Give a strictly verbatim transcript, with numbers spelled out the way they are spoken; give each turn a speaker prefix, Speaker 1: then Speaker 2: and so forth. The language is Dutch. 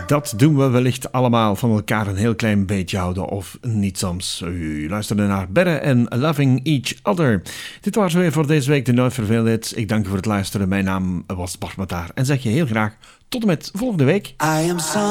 Speaker 1: Dat doen we wellicht allemaal, van elkaar een heel klein beetje houden of niet soms. U luisterde naar Berre en Loving Each Other. Dit was weer voor deze week de Nooit Verveeld Hits. Ik dank u voor het luisteren. Mijn naam was Bart Mataar en zeg je heel graag tot en met volgende week. I am so